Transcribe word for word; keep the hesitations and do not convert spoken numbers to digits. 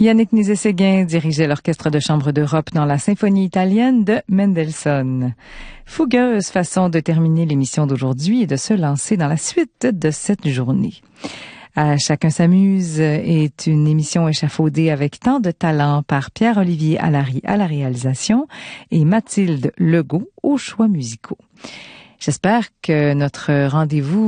Yannick Nézet-Séguin dirigeait l'Orchestre de chambre d'Europe dans la symphonie italienne de Mendelssohn. Fougueuse façon de terminer l'émission d'aujourd'hui et de se lancer dans la suite de cette journée. À Chacun s'amuse est une émission échafaudée avec tant de talent par Pierre-Olivier Allary à la réalisation et Mathilde Legault aux choix musicaux. J'espère que notre rendez-vous